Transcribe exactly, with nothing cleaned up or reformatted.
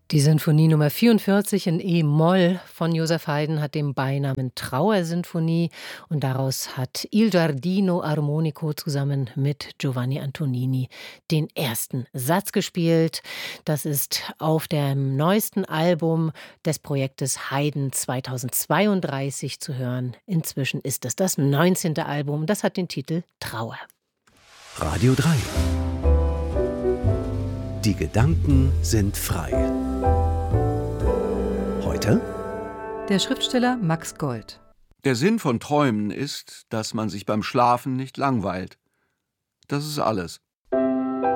Die Sinfonie Nummer vierundvierzig in E-Moll von Joseph Haydn hat den Beinamen Trauersinfonie und daraus hat Il Giardino Armonico zusammen mit Giovanni Antonini den ersten Satz gespielt. Das ist auf dem neuesten Album des Projektes Haydn zweitausendzweiunddreißig zu hören. Inzwischen ist es das neunzehnte Album, das hat den Titel Trauer. Radio drei. Die Gedanken sind frei. Heute? Der Schriftsteller Max Gold. Der Sinn von Träumen ist, dass man sich beim Schlafen nicht langweilt. Das ist alles.